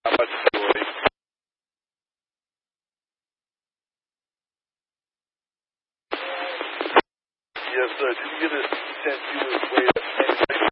How much joy. Yes, sir. Did you get a chance to see his way up?